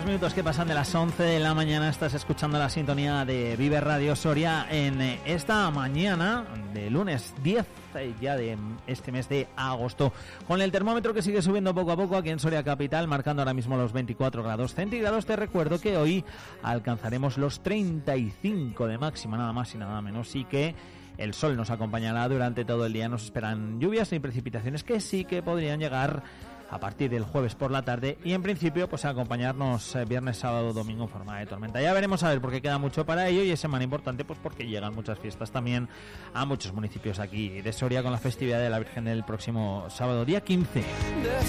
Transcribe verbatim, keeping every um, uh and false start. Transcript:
minutos que pasan de las once de la mañana. Estás escuchando la sintonía de Vive Radio Soria en esta mañana de lunes diez ya de este mes de agosto, con el termómetro que sigue subiendo poco a poco aquí en Soria Capital, marcando ahora mismo los veinticuatro grados centígrados. Te recuerdo que hoy alcanzaremos los treinta y cinco de máxima, nada más y nada menos, y que el sol nos acompañará durante todo el día. Nos esperan lluvias y precipitaciones que sí que podrían llegar a partir del jueves por la tarde y en principio pues a acompañarnos eh, viernes, sábado, domingo en forma de tormenta. Ya veremos a ver, porque queda mucho para ello y es semana importante pues porque llegan muchas fiestas también a muchos municipios aquí de Soria, con la festividad de la Virgen el próximo sábado día quince.